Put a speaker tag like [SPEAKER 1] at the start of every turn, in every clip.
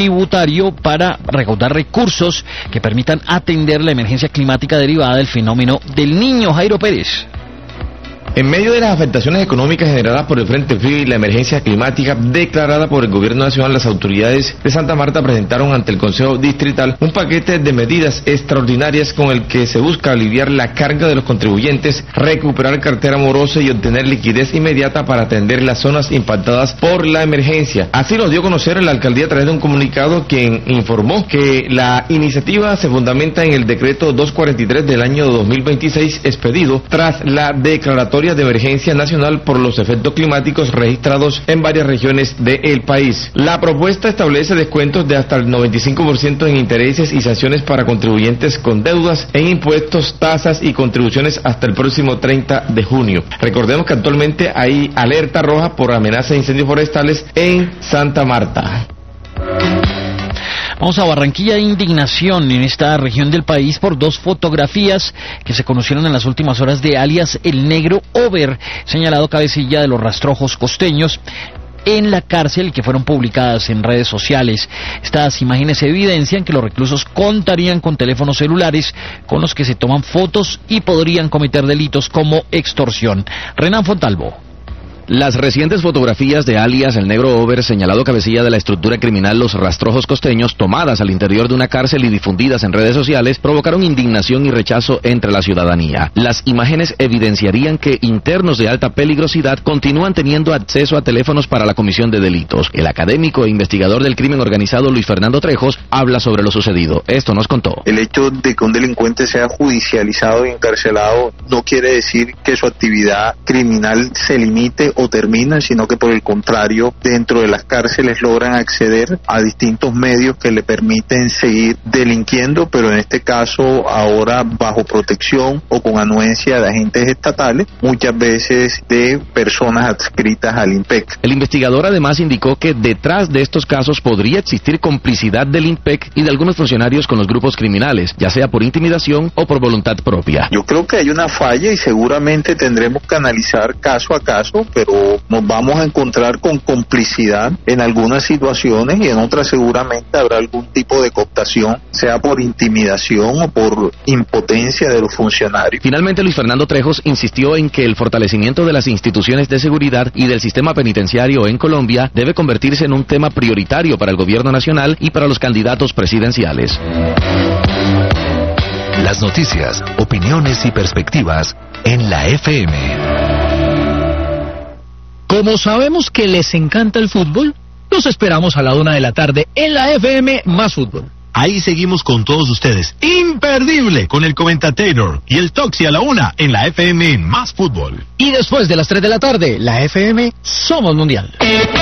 [SPEAKER 1] tributario para recaudar recursos que permitan atender la emergencia climática derivada del fenómeno del Niño. Jairo Pérez.
[SPEAKER 2] En medio de las afectaciones económicas generadas por el Frente Frío y la emergencia climática declarada por el Gobierno Nacional, las autoridades de Santa Marta presentaron ante el Consejo Distrital un paquete de medidas extraordinarias con el que se busca aliviar la carga de los contribuyentes, recuperar cartera morosa y obtener liquidez inmediata para atender las zonas impactadas por la emergencia. Así lo dio a conocer la alcaldía a través de un comunicado, quien informó que la iniciativa se fundamenta en el decreto 243 del año 2026 expedido tras la declaratoria de emergencia nacional por los efectos climáticos registrados en varias regiones del país. La propuesta establece descuentos de hasta el 95% en intereses y sanciones para contribuyentes con deudas en impuestos, tasas y contribuciones hasta el próximo 30 de junio. Recordemos que actualmente hay alerta roja por amenaza de incendios forestales en Santa Marta.
[SPEAKER 1] Vamos a Barranquilla. Indignación en esta región del país por dos fotografías que se conocieron en las últimas horas de alias El Negro Over, señalado cabecilla de los rastrojos costeños, en la cárcel, que fueron publicadas en redes sociales. Estas imágenes evidencian que los reclusos contarían con teléfonos celulares con los que se toman fotos y podrían cometer delitos como extorsión. Renan Fontalvo.
[SPEAKER 3] Las recientes fotografías de alias El Negro Over, señalado cabecilla de la estructura criminal Los Rastrojos Costeños, tomadas al interior de una cárcel y difundidas en redes sociales, provocaron indignación y rechazo entre la ciudadanía. Las imágenes evidenciarían que internos de alta peligrosidad continúan teniendo acceso a teléfonos para la comisión de delitos. El académico e investigador del crimen organizado Luis Fernando Trejos habla sobre lo sucedido. Esto nos contó.
[SPEAKER 4] El hecho de que un delincuente sea judicializado y encarcelado no quiere decir que su actividad criminal se limite o termina, sino que por el contrario, dentro de las cárceles logran acceder a distintos medios que le permiten seguir delinquiendo, pero en este caso ahora bajo protección o con anuencia de agentes estatales, muchas veces de personas adscritas al INPEC.
[SPEAKER 3] El investigador además indicó que detrás de estos casos podría existir complicidad del INPEC y de algunos funcionarios con los grupos criminales, ya sea por intimidación o por voluntad propia.
[SPEAKER 4] Yo creo que hay una falla y seguramente tendremos que analizar caso a caso, pero nos vamos a encontrar con complicidad en algunas situaciones y en otras seguramente habrá algún tipo de cooptación, sea por intimidación o por impotencia de los funcionarios.
[SPEAKER 3] Finalmente, Luis Fernando Trejos insistió en que el fortalecimiento de las instituciones de seguridad y del sistema penitenciario en Colombia debe convertirse en un tema prioritario para el gobierno nacional y para los candidatos presidenciales.
[SPEAKER 5] Las noticias, opiniones y perspectivas en la FM.
[SPEAKER 6] Como sabemos que les encanta el fútbol, los esperamos a la 1 de la tarde en la FM Más Fútbol.
[SPEAKER 5] Ahí seguimos con todos ustedes. Imperdible con el Comentator y el Toxi a la 1 en la FM Más Fútbol.
[SPEAKER 6] Y después de las 3 de la tarde, la FM Somos Mundial.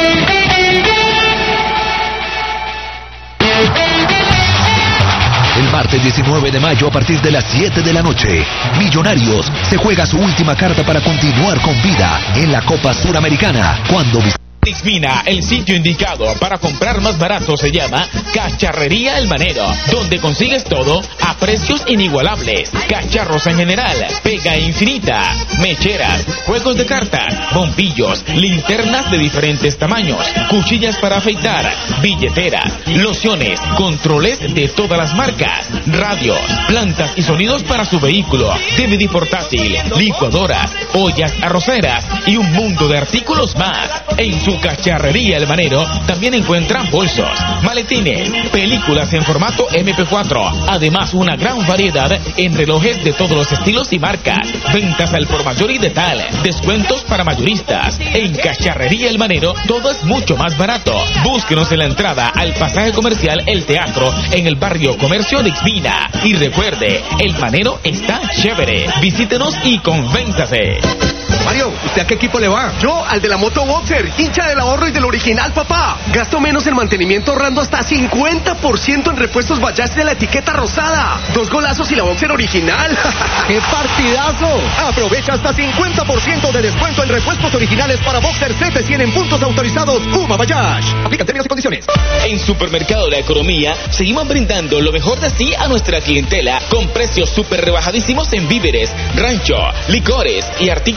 [SPEAKER 5] El martes 19 de mayo a partir de las 7 de la noche, Millonarios se juega su última carta para continuar con vida en la Copa Suramericana cuando
[SPEAKER 7] Ixmina, el sitio indicado para comprar más barato se llama Cacharrería El Manero, donde consigues todo a precios inigualables. Cacharros en general, pega infinita, mecheras, juegos de cartas, bombillos, linternas de diferentes tamaños, cuchillas para afeitar, billeteras, lociones, controles de todas las marcas, radios, plantas y sonidos para su vehículo, DVD portátil, licuadoras, ollas arroceras y un mundo de artículos más. En su Cacharrería El Manero también encuentran bolsos, maletines, películas en formato MP4, además una gran variedad en relojes de todos los estilos y marcas, ventas al por mayor y de tal, descuentos para mayoristas. En Cacharrería El Manero todo es mucho más barato. Búsquenos en la entrada al pasaje comercial El Teatro en el barrio Comercio de Ixmina. Y recuerde, El Manero está chévere. Visítenos y convénzase.
[SPEAKER 8] Mario, ¿usted a qué equipo le va? Yo, al de la moto Boxer, hincha del ahorro y del original, papá. Gasto menos en mantenimiento ahorrando hasta 50% en repuestos Bajaj de la etiqueta rosada. 2 golazos y la Boxer original. ¡Qué partidazo! Aprovecha hasta 50% de descuento en repuestos originales para Boxer 700 en puntos autorizados Puma Bajaj. Aplican términos y condiciones.
[SPEAKER 7] En Supermercado La Economía seguimos brindando lo mejor de sí a nuestra clientela con precios súper rebajadísimos en víveres, rancho, licores y artículos de aseo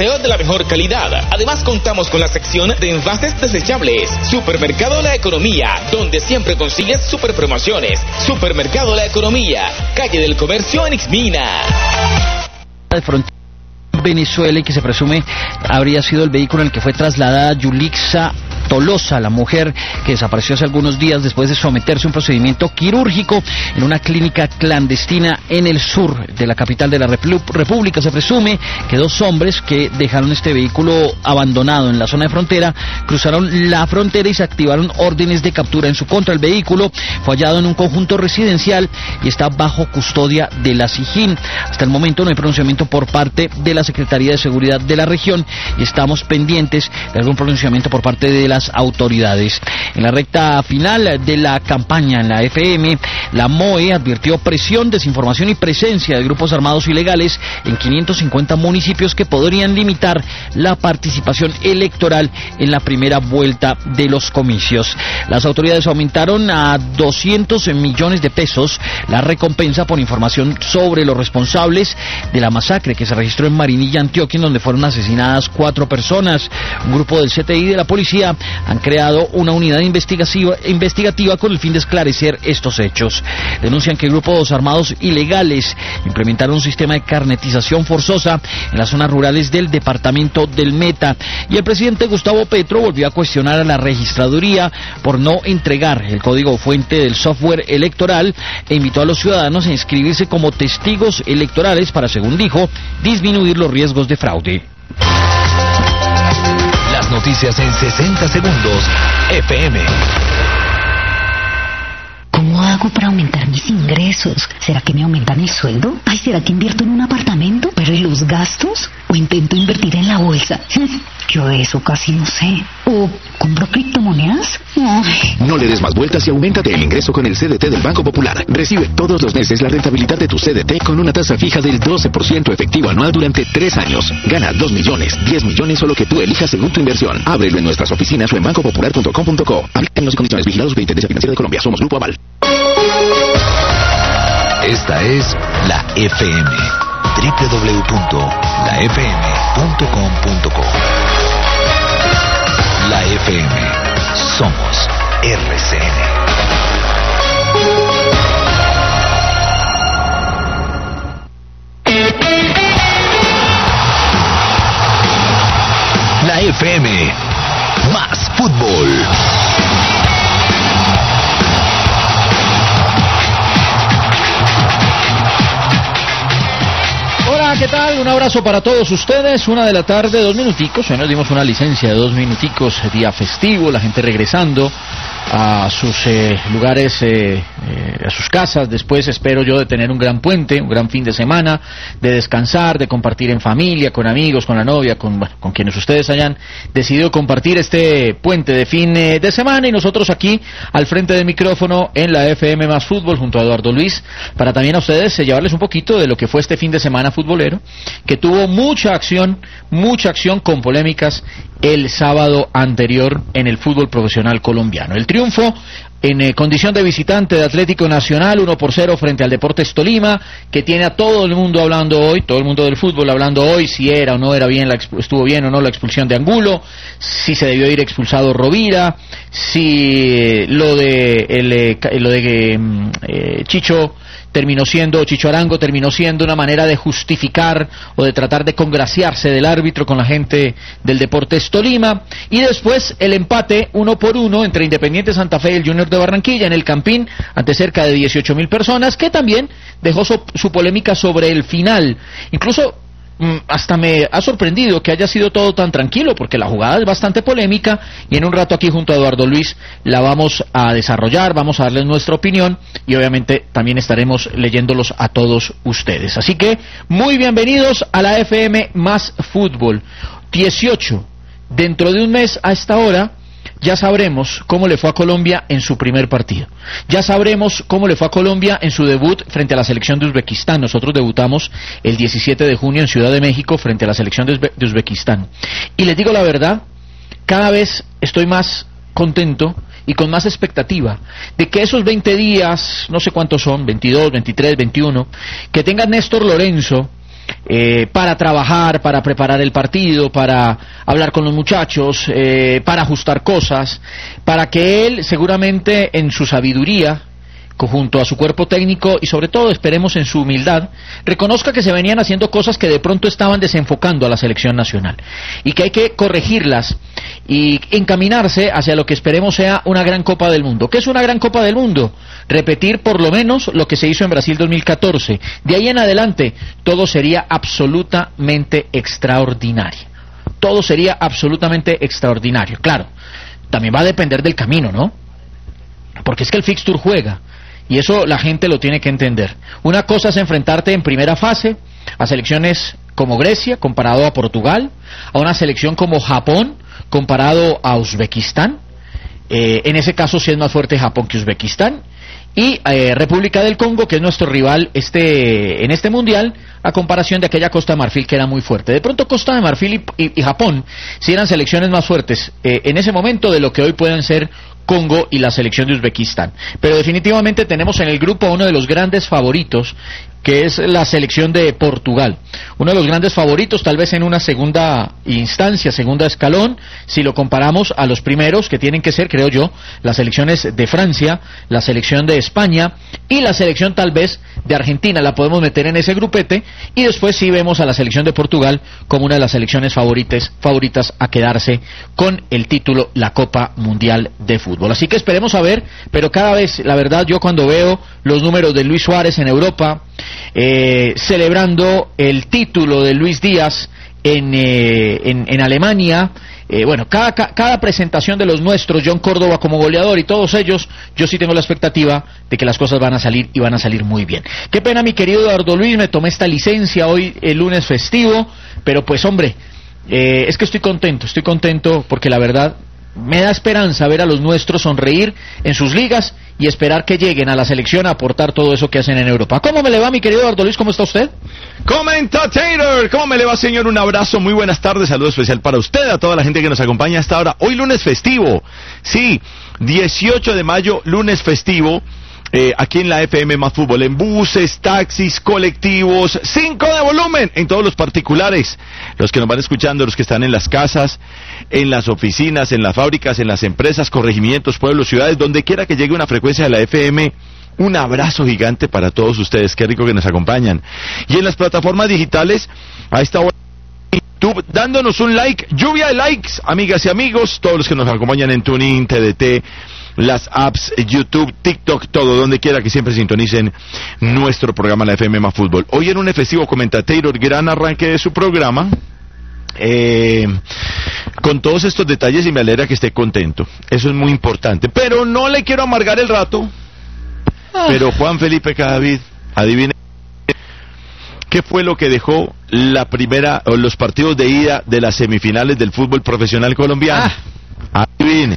[SPEAKER 7] aseo de la mejor calidad. Además contamos con la sección de envases desechables. Supermercado La Economía, donde siempre consigues super promociones. Supermercado La Economía, calle del Comercio en Ixmina.
[SPEAKER 1] De frontera Venezuela, y que se presume habría sido el vehículo en el que fue trasladada Yulixa Tolosa, la mujer que desapareció hace algunos días después de someterse a un procedimiento quirúrgico en una clínica clandestina en el sur de la capital de la República. Se presume que 2 hombres que dejaron este vehículo abandonado en la zona de frontera cruzaron la frontera y se activaron órdenes de captura en su contra. El vehículo fue hallado en un conjunto residencial y está bajo custodia de la SIJIN. Hasta el momento no hay pronunciamiento por parte de la Secretaría de Seguridad de la región y estamos pendientes de algún pronunciamiento por parte de las autoridades. En la recta final de la campaña en la FM, la MOE advirtió presión, desinformación y presencia de grupos armados ilegales en 550 municipios que podrían limitar la participación electoral en la primera vuelta de los comicios. Las autoridades aumentaron a 200 millones de pesos la recompensa por información sobre los responsables de la masacre que se registró en Marinilla, Antioquia, en donde fueron asesinadas 4 personas. Un grupo del CTI y de la policía han creado una unidad investigativa con el fin de esclarecer estos hechos. Denuncian que grupos armados ilegales implementaron un sistema de carnetización forzosa en las zonas rurales del departamento del Meta. Y el presidente Gustavo Petro volvió a cuestionar a la registraduría por no entregar el código fuente del software electoral e invitó a los ciudadanos a inscribirse como testigos electorales para, según dijo, disminuir los riesgos de fraude.
[SPEAKER 5] Las noticias en 60 segundos. FM.
[SPEAKER 9] ¿Cómo hago para aumentar mis ingresos? ¿Será que me aumentan el sueldo? Ay, ¿será que invierto en un apartamento? ¿Pero y los gastos? ¿O intento invertir en la bolsa? Yo de eso casi no sé. ¿O compro criptomonedas? Ay.
[SPEAKER 10] No le des más vueltas y auméntate el ingreso con el CDT del Banco Popular. Recibe todos los meses la rentabilidad de tu CDT con una tasa fija del 12% efectivo anual durante 3 años. Gana 2 millones, 10 millones o lo que tú elijas según tu inversión. Ábrelo en nuestras oficinas o en bancopopular.com.co. Términos y condiciones. Vigilados por Intendencia Financiera de Colombia. Somos Grupo Aval.
[SPEAKER 5] Esta es la FM. www.lafm.com.co. La FM. Somos RCN. La FM. Más fútbol.
[SPEAKER 1] Hola, ¿qué tal? Un abrazo para todos ustedes. 1 de la tarde, 2 minuticos. Hoy nos dimos una licencia de 2 minuticos, día festivo, la gente regresando a sus lugares, a sus casas. Después espero yo de tener un gran puente, un gran fin de semana, de descansar, de compartir en familia, con amigos, con la novia, con quienes ustedes hayan decidido compartir este puente de fin de semana. Y nosotros aquí al frente del micrófono en la FM Más Fútbol junto a Eduardo Luis, para también a ustedes llevarles un poquito de lo que fue este fin de semana futbolero, que tuvo mucha acción con polémicas el sábado anterior en el fútbol profesional colombiano. El triunfo en condición de visitante de Atlético Nacional, 1-0 frente al Deportes Tolima, que tiene a todo el mundo hablando hoy, todo el mundo del fútbol hablando hoy, si era o no era bien, estuvo bien o no la expulsión de Angulo, si se debió ir expulsado Rovira, si lo de Chicho Arango terminó siendo una manera de justificar o de tratar de congraciarse del árbitro con la gente del Deportes Tolima, y después el empate 1-1 entre Independiente Santa Fe y el Junior de Barranquilla en el Campín ante cerca de 18.000 personas, que también dejó su polémica sobre el final. Incluso hasta me ha sorprendido que haya sido todo tan tranquilo, porque la jugada es bastante polémica y en un rato aquí junto a Eduardo Luis la vamos a desarrollar, vamos a darles nuestra opinión y obviamente también estaremos leyéndolos a todos ustedes. Así que muy bienvenidos a la FM Más Fútbol. 18, dentro de un mes a esta hora ya sabremos cómo le fue a Colombia en su primer partido. Ya sabremos cómo le fue a Colombia en su debut frente a la selección de Uzbekistán. Nosotros debutamos el 17 de junio en Ciudad de México frente a la selección de Uzbekistán. Y les digo la verdad, cada vez estoy más contento y con más expectativa de que esos 20 días, no sé cuántos son, 22, 23, 21, que tenga Néstor Lorenzo para trabajar, para preparar el partido, para hablar con los muchachos, para ajustar cosas, para que él seguramente en su sabiduría, junto a su cuerpo técnico y sobre todo esperemos en su humildad, reconozca que se venían haciendo cosas que de pronto estaban desenfocando a la selección nacional y que hay que corregirlas y encaminarse hacia lo que esperemos sea una gran Copa del Mundo. ¿Qué es una gran Copa del Mundo? Repetir por lo menos lo que se hizo en Brasil 2014. De ahí en adelante todo sería absolutamente extraordinario. Todo sería absolutamente extraordinario. Claro, también va a depender del camino, ¿no? Porque es que el fixture juega. Y eso la gente lo tiene que entender. Una cosa es enfrentarte en primera fase a selecciones como Grecia, comparado a Portugal, a una selección como Japón, comparado a Uzbekistán. En ese caso sí es más fuerte Japón que Uzbekistán. Y República del Congo, que es nuestro rival en este mundial, a comparación de aquella Costa de Marfil que era muy fuerte. De pronto Costa de Marfil y Japón sí eran selecciones más fuertes en ese momento de lo que hoy pueden ser Congo y la selección de Uzbekistán. Pero definitivamente tenemos en el grupo a uno de los grandes favoritos, que es la selección de Portugal. Uno de los grandes favoritos, tal vez en una segunda instancia, segunda escalón, si lo comparamos a los primeros, que tienen que ser, creo yo, las selecciones de Francia, la selección de España y la selección tal vez de Argentina. La podemos meter en ese grupete y después sí vemos a la selección de Portugal como una de las selecciones favoritas a quedarse con el título, la Copa Mundial de Fútbol. Así que esperemos a ver, pero cada vez, la verdad, yo cuando veo los números de Luis Suárez en Europa, celebrando el título de Luis Díaz en Alemania, bueno, cada presentación de los nuestros, John Córdoba como goleador y todos ellos, yo sí tengo la expectativa de que las cosas van a salir y van a salir muy bien. Qué pena, mi querido Eduardo Luis, me tomé esta licencia hoy, el lunes festivo, pero pues hombre, es que estoy contento porque la verdad me da esperanza ver a los nuestros sonreír en sus ligas y esperar que lleguen a la selección a aportar todo eso que hacen en Europa. ¿Cómo me le va, mi querido Eduardo Luis? ¿Cómo está usted?
[SPEAKER 11] Commentator, ¿cómo me le va, señor? Un abrazo, muy buenas tardes, saludo especial para usted, a toda la gente que nos acompaña hasta ahora. Hoy lunes festivo, sí, 18 de mayo, lunes festivo. Aquí en la FM Más Fútbol, en buses, taxis, colectivos, 5 de volumen, en todos los particulares, los que nos van escuchando, los que están en las casas, en las oficinas, en las fábricas, en las empresas, corregimientos, pueblos, ciudades, donde quiera que llegue una frecuencia de la FM, un abrazo gigante para todos ustedes, qué rico que nos acompañan. Y en las plataformas digitales, a esta hora, YouTube, dándonos un like, lluvia de likes, amigas y amigos, todos los que nos acompañan en TuneIn, TDT, las apps, YouTube, TikTok, todo, donde quiera que siempre sintonicen nuestro programa, la FM Más Fútbol. Hoy en un festivo Commentator, gran arranque de su programa, con todos estos detalles, y me alegra que esté contento. Eso es muy importante, pero no le quiero amargar el rato. Pero Juan Felipe Cadavid, adivine qué fue lo que dejó la primera, o los partidos de ida de las semifinales del fútbol profesional colombiano. Adivine.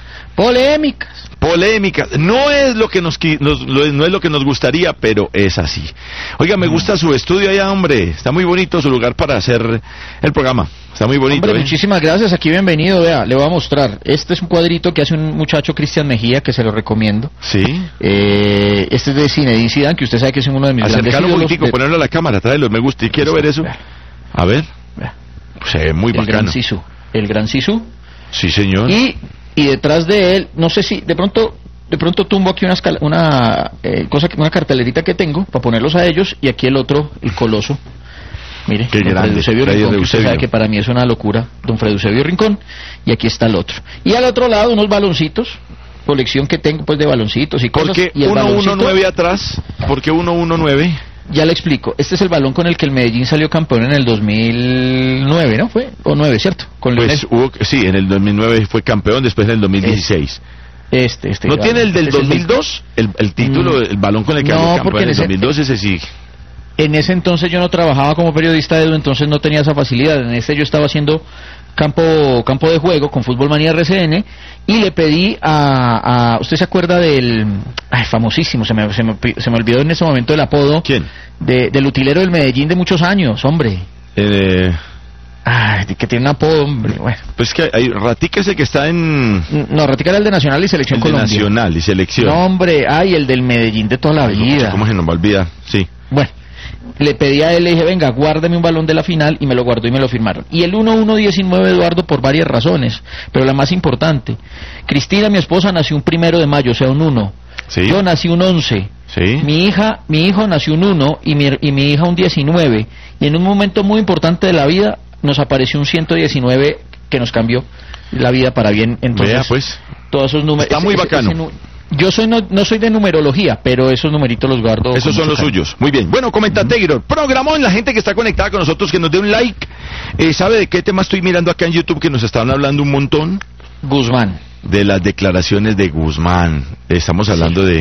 [SPEAKER 11] Polémicas. No es lo que no es lo que nos gustaría, pero es así. Oiga, me gusta su estudio allá, hombre. Está muy bonito su lugar para hacer el programa. Está muy bonito.
[SPEAKER 1] Hombre, muchísimas gracias. Aquí bienvenido. Vea, le voy a mostrar. Este es un cuadrito que hace un muchacho, Cristian Mejía, que se lo recomiendo.
[SPEAKER 11] Sí.
[SPEAKER 1] Este es de Zinedine Zidane, que usted sabe que es uno de mis grandes ídolos.
[SPEAKER 11] Acercarlo un poquitico, ponerlo a la cámara, tráelo, me gusta. Y quiero ver eso. A ver. Se ve muy bacano.
[SPEAKER 1] El gran Zizou.
[SPEAKER 11] Sí, señor.
[SPEAKER 1] Y detrás de él, no sé si de pronto tumbo aquí una cartelerita que tengo para ponerlos a ellos, y aquí el otro, el coloso. Mire,
[SPEAKER 11] qué grande,
[SPEAKER 1] Eusebio Rincón, que usted sabe que para mí es una locura, don Fred Eusebio Rincón, y aquí está el otro. Y al otro lado unos baloncitos, colección que tengo pues de baloncitos y cosas.
[SPEAKER 11] ¿Por qué 119 atrás? ¿Por qué 119?
[SPEAKER 1] Ya le explico. Este es el balón con el que el Medellín salió campeón en el 2009, ¿no? ¿Fue? ¿O 9, cierto? Con
[SPEAKER 11] pues sí, en el 2009 fue campeón, después en el 2016. ¿No tiene el del 2002? El título, el balón con el que salió campeón en el 2002, ese sí.
[SPEAKER 1] En ese entonces yo no trabajaba como periodista, Edu, entonces no tenía esa facilidad. En este yo estaba haciendo campo de juego con Fútbol Manía RCN, y le pedí a ¿usted se acuerda del famosísimo, se me olvidó en ese momento el apodo?
[SPEAKER 11] ¿Quién?
[SPEAKER 1] Del utilero del Medellín de muchos años, hombre. Que tiene un apodo, hombre. Bueno.
[SPEAKER 11] Pues que hay Ratica, ese que está en...
[SPEAKER 1] No, Ratica era el de Nacional y Selección Colombia.
[SPEAKER 11] El de Nacional y Selección.
[SPEAKER 1] No, hombre, el del Medellín de toda la vida.
[SPEAKER 11] ¿Cómo se nos va a olvidar? Sí.
[SPEAKER 1] Bueno, Le pedí a él, le dije, venga, guárdame un balón de la final, y me lo guardó y me lo firmaron. Y el 1-1-19, Eduardo, por varias razones, pero la más importante, Cristina, mi esposa, nació un 1 de mayo, o sea, un 1.
[SPEAKER 11] Sí.
[SPEAKER 1] Yo nací un 11.
[SPEAKER 11] Sí.
[SPEAKER 1] Mi hijo nació un 1 y mi hija un 19. Y en un momento muy importante de la vida nos apareció un 119 que nos cambió la vida para bien. Entonces,
[SPEAKER 11] vea, pues,
[SPEAKER 1] todos esos números.
[SPEAKER 11] está muy bacano.
[SPEAKER 1] Yo no soy de numerología, pero esos numeritos los guardo.
[SPEAKER 11] Esos son los suyos. Muy bien. Bueno, comenta Taylor. Programón, la gente que está conectada con nosotros, que nos dé un like. ¿Sabe de qué tema estoy mirando acá en YouTube que nos están hablando un montón?
[SPEAKER 1] Guzmán.
[SPEAKER 11] De las declaraciones de Guzmán. Estamos hablando de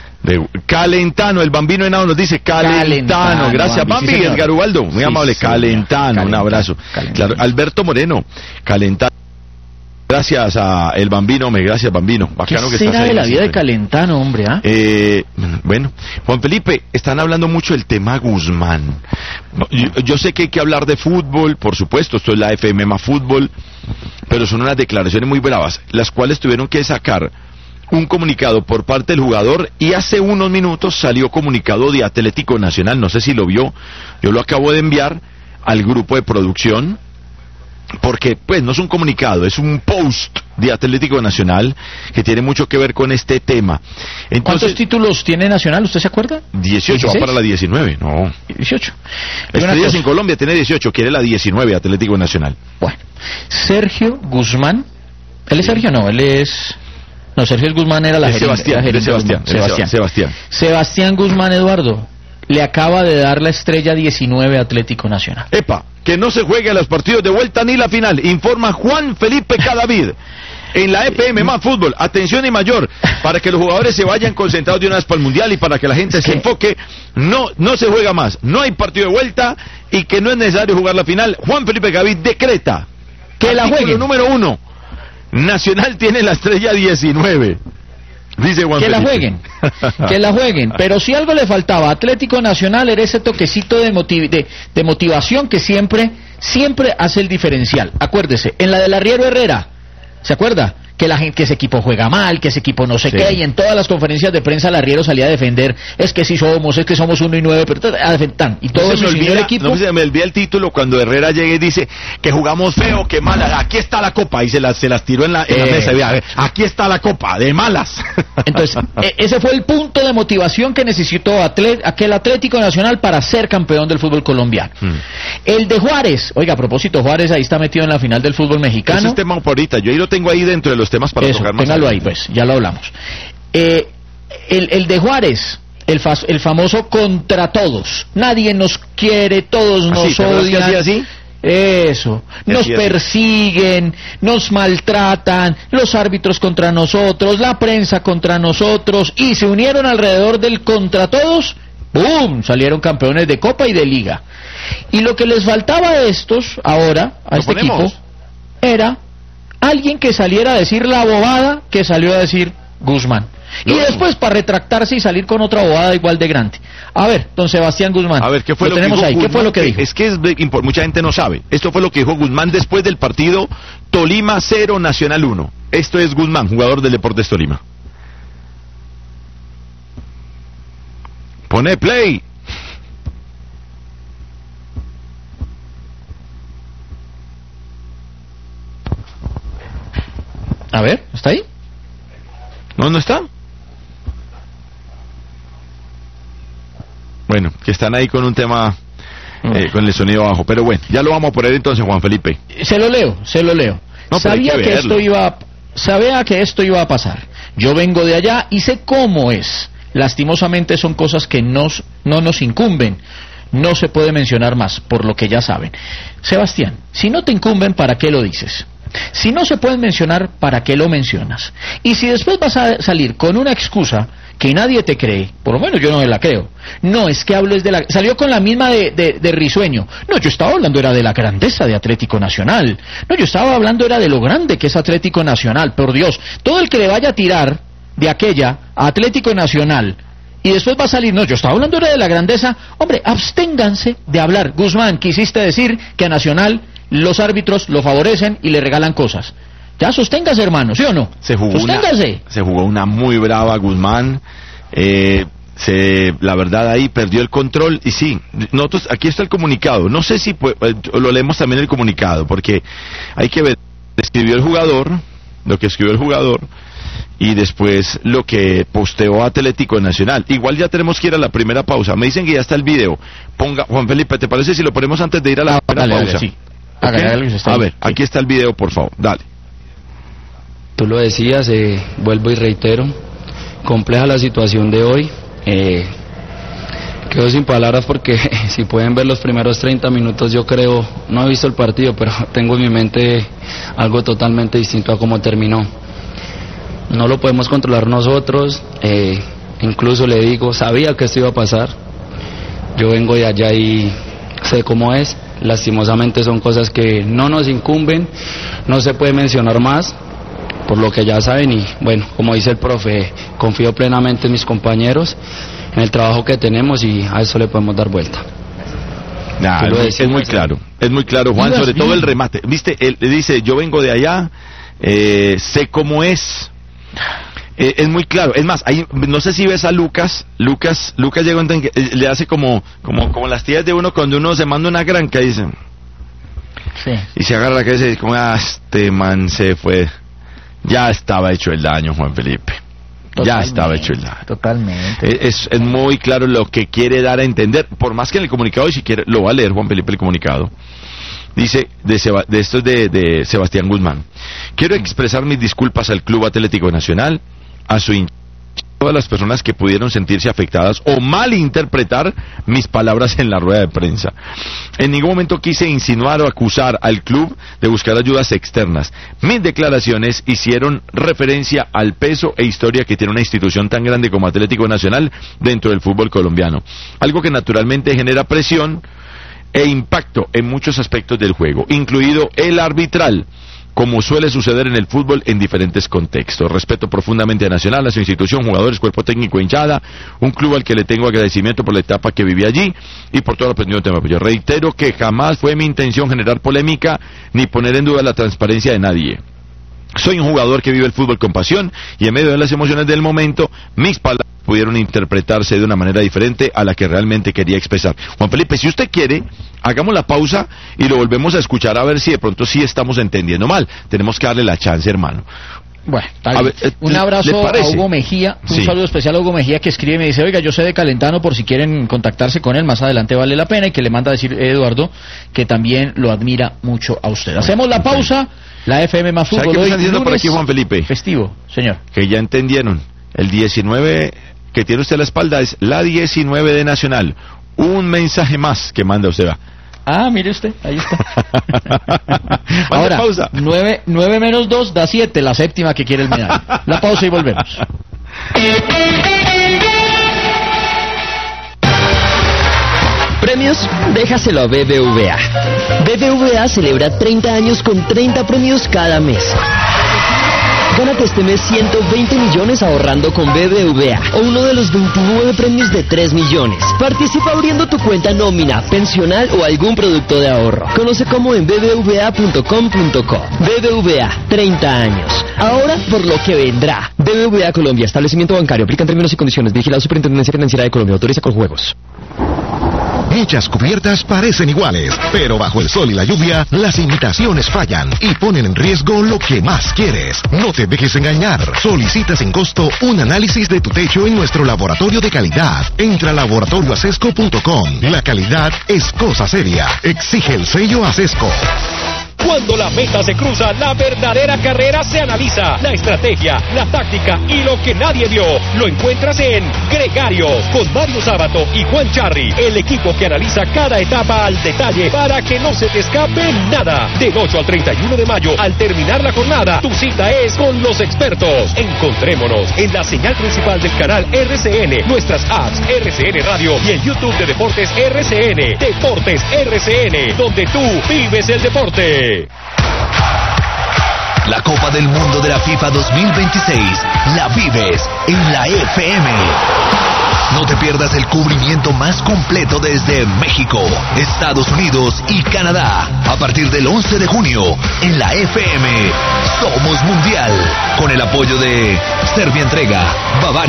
[SPEAKER 11] Calentano, el Bambino Henao nos dice Calentano. Gracias, Bambi, sí, Edgar Ubaldo. Muy amable. Calentano, un abrazo. Claro, Alberto Moreno, Calentano. Gracias a el Bambino, gracias Bambino. Bacano que estás ahí.
[SPEAKER 1] ¿Qué será de la vida de Calentano, hombre?
[SPEAKER 11] Bueno, Juan Felipe, están hablando mucho del tema Guzmán. Yo sé que hay que hablar de fútbol, por supuesto, esto es la FM más fútbol, pero son unas declaraciones muy bravas, las cuales tuvieron que sacar un comunicado por parte del jugador, y hace unos minutos salió comunicado de Atlético Nacional, no sé si lo vio, yo lo acabo de enviar al grupo de producción, porque pues no es un comunicado, es un post de Atlético Nacional que tiene mucho que ver con este tema. Entonces,
[SPEAKER 1] ¿cuántos títulos tiene Nacional? ¿Usted se acuerda?
[SPEAKER 11] 18, va para la 19, no.
[SPEAKER 1] 18.
[SPEAKER 11] Estrellas en Colombia tiene 18, quiere la 19 Atlético Nacional.
[SPEAKER 1] Bueno, Sergio Guzmán, ¿él es Sergio? No, él es... No, Sergio Guzmán era la
[SPEAKER 11] Sebastián.
[SPEAKER 1] Sebastián Guzmán, Eduardo, le acaba de dar la estrella 19 Atlético Nacional.
[SPEAKER 11] Epa, que no se juegue a los partidos de vuelta ni la final, informa Juan Felipe Cadavid. En la FM más fútbol, atención y mayor, para que los jugadores se vayan concentrados de una vez para el Mundial y para que la gente se enfoque, no se juega más, no hay partido de vuelta y que no es necesario jugar la final. Juan Felipe Cadavid decreta que la juegue. Número 1, Nacional tiene la estrella 19. Dice Juan
[SPEAKER 1] que
[SPEAKER 11] Felipe.
[SPEAKER 1] Que la jueguen, pero si algo le faltaba a Atlético Nacional era ese toquecito de motivación que siempre hace el diferencial. Acuérdese, en la del Arriero Herrera, ¿se acuerda? Que la gente, que ese equipo juega mal, que ese equipo no sé qué, y en todas las conferencias de prensa el Arriero salía a defender, es que somos 1 y 9, pero a defender, y todo eso el equipo.
[SPEAKER 11] No se me olvida el título cuando Herrera llega y dice que jugamos feo, que mala, aquí está la copa, y se las tiró en la mesa, y aquí está la copa, de malas.
[SPEAKER 1] Entonces, ese fue el punto de motivación que necesitó aquel Atlético Nacional para ser campeón del fútbol colombiano. El de Juárez, oiga, a propósito, Juárez ahí está metido en la final del fútbol mexicano.
[SPEAKER 11] Ese es tema por ahorita, yo ahí lo tengo ahí dentro de los temas para tocar más.
[SPEAKER 1] Téngalo ahí, pues, ya lo hablamos. El de Juárez, el famoso contra todos. Nadie nos quiere, todos nos odian.
[SPEAKER 11] ¿Así?
[SPEAKER 1] Eso, nos persiguen, nos maltratan, los árbitros contra nosotros, la prensa contra nosotros, y se unieron alrededor del contra todos, ¡boom! Salieron campeones de Copa y de Liga. Y lo que les faltaba a estos, ahora, a este equipo, era alguien que saliera a decir la bobada que salió a decir Guzmán. Y después para retractarse y salir con otra bobada igual de grande. A ver, don Sebastián Guzmán.
[SPEAKER 11] A ver, ¿qué fue lo que dijo
[SPEAKER 1] ahí?
[SPEAKER 11] Guzmán?
[SPEAKER 1] ¿Qué fue lo que dijo?
[SPEAKER 11] Es que mucha gente no sabe. Esto fue lo que dijo Guzmán después del partido Tolima 0, Nacional 1. Esto es Guzmán, jugador del Deportes Tolima. Pone play.
[SPEAKER 1] A ver, ¿está ahí?
[SPEAKER 11] No está. Bueno, que están ahí con un tema, con el sonido bajo. Pero bueno, ya lo vamos a poner entonces, Juan Felipe.
[SPEAKER 1] Se lo leo.
[SPEAKER 11] No,
[SPEAKER 1] sabía que esto iba a pasar. Yo vengo de allá y sé cómo es. Lastimosamente son cosas que no nos incumben. No se puede mencionar más, por lo que ya saben. Sebastián, si no te incumben, ¿para qué lo dices? Si no se pueden mencionar, ¿para qué lo mencionas? Y si después vas a salir con una excusa que nadie te cree, por lo menos yo no me la creo, no, es que hables de la... Salió con la misma de risueño. No, yo estaba hablando era de la grandeza de Atlético Nacional. No, yo estaba hablando era de lo grande que es Atlético Nacional. Por Dios, todo el que le vaya a tirar de aquella a Atlético Nacional y después va a salir, no, yo estaba hablando era de la grandeza. Hombre, absténganse de hablar. Guzmán, quisiste decir que a Nacional los árbitros lo favorecen y le regalan cosas. Ya, sosténgase, hermano, ¿sí o no?
[SPEAKER 11] Se jugó una muy brava Guzmán. La verdad ahí perdió el control y sí, nosotros, aquí está el comunicado, no sé si lo leemos también el comunicado, porque hay que ver, lo que escribió el jugador y después lo que posteó Atlético Nacional. Igual ya tenemos que ir a la primera pausa, me dicen que ya está el video, Juan Felipe, ¿te parece si lo ponemos antes de ir a la primera pausa?
[SPEAKER 1] Sí.
[SPEAKER 11] ¿Okay? A ver, aquí está el video, por favor, dale.
[SPEAKER 12] Tú lo decías, vuelvo y reitero, compleja la situación de hoy. Quedo sin palabras porque si pueden ver los primeros 30 minutos, yo creo, no he visto el partido, pero tengo en mi mente algo totalmente distinto a cómo terminó. No lo podemos controlar nosotros, incluso le digo, sabía que esto iba a pasar, yo vengo de allá y sé cómo es, lastimosamente son cosas que no nos incumben, no se puede mencionar más, por lo que ya saben, y bueno, como dice el profe, confío plenamente en mis compañeros, en el trabajo que tenemos, y a eso le podemos dar vuelta.
[SPEAKER 11] Es muy claro, Juan, sobre todo el remate, viste, él dice, yo vengo de allá, sé cómo es muy claro, es más, ahí, no sé si ves a Lucas llegó, le hace como las tías de uno cuando uno se manda una granca, dicen, sí. Y se agarra la cabeza y dice, como, este man se fue. Ya estaba hecho el daño, Juan Felipe. Ya estaba hecho el daño.
[SPEAKER 1] Totalmente.
[SPEAKER 11] Es muy claro lo que quiere dar a entender. Por más que en el comunicado, y si quiere, lo va a leer Juan Felipe el comunicado. Dice, esto es de Sebastián Guzmán. Quiero expresar mis disculpas al Club Atlético Nacional, a su hincha, a todas las personas que pudieron sentirse afectadas o malinterpretar mis palabras en la rueda de prensa. En ningún momento quise insinuar o acusar al club de buscar ayudas externas. Mis declaraciones hicieron referencia al peso e historia que tiene una institución tan grande como Atlético Nacional dentro del fútbol colombiano. Algo que naturalmente genera presión e impacto en muchos aspectos del juego, incluido el arbitral, como suele suceder en el fútbol en diferentes contextos. Respeto profundamente a Nacional, a su institución, jugadores, cuerpo técnico, hinchada, un club al que le tengo agradecimiento por la etapa que viví allí y por todo lo aprendido en tema. Yo reitero que jamás fue mi intención generar polémica ni poner en duda la transparencia de nadie. Soy un jugador que vive el fútbol con pasión y en medio de las emociones del momento, mis palabras pudieron interpretarse de una manera diferente a la que realmente quería expresar. Juan Felipe, si usted quiere, hagamos la pausa y lo volvemos a escuchar a ver si de pronto sí estamos entendiendo mal. Tenemos que darle la chance, hermano.
[SPEAKER 1] Bueno, un abrazo a Hugo Mejía, un saludo especial a Hugo Mejía, que escribe y me dice, oiga, yo sé de Calentano, por si quieren contactarse con él, más adelante vale la pena, y que le manda a decir Eduardo que también lo admira mucho a usted. Hacemos la pausa, la FM más fútbol.
[SPEAKER 11] ¿Sabe qué me están diciendo por aquí, Juan Felipe?
[SPEAKER 1] Festivo, señor.
[SPEAKER 11] Que ya entendieron, el 19 que tiene usted a la espalda es la 19 de Nacional, un mensaje más que manda usted.
[SPEAKER 1] Ah, mire usted, ahí está. Ahora, pausa. 9 menos 2 da 7, la séptima que quiere el medallo. La pausa y volvemos.
[SPEAKER 13] ¿Premios? Déjaselo a BBVA. BBVA celebra 30 años con 30 premios cada mes. Gánate este mes 120 millones ahorrando con BBVA o uno de los 29 premios de 3 millones. Participa abriendo tu cuenta nómina, pensional o algún producto de ahorro. Conoce cómo en bbva.com.co. BBVA, 30 años. Ahora por lo que vendrá. BBVA Colombia, establecimiento bancario. Aplican términos y condiciones. Vigilado Superintendencia Financiera de Colombia. Autoriza con juegos.
[SPEAKER 14] Muchas cubiertas parecen iguales, pero bajo el sol y la lluvia, las imitaciones fallan y ponen en riesgo lo que más quieres. No te dejes engañar. Solicita sin costo un análisis de tu techo en nuestro laboratorio de calidad. Entra a laboratorioasesco.com. La calidad es cosa seria. Exige el sello Asesco.
[SPEAKER 15] Cuando la meta se cruza, la verdadera carrera se analiza. La estrategia, la táctica y lo que nadie vio, lo encuentras en Gregarios, con Mario Sábato y Juan Charri, el equipo que analiza cada etapa al detalle para que no se te escape nada. Del 8 al 31 de mayo, al terminar la jornada, tu cita es con los expertos. Encontrémonos en la señal principal del canal RCN, nuestras apps RCN Radio y el YouTube de Deportes RCN. Deportes RCN, donde tú vives el deporte.
[SPEAKER 5] La Copa del Mundo de la FIFA 2026 la vives en la FM. No te pierdas el cubrimiento más completo desde México, Estados Unidos y Canadá. A partir del 11 de junio, en la FM, Somos Mundial. Con el apoyo de Serbia Entrega, Bavaria.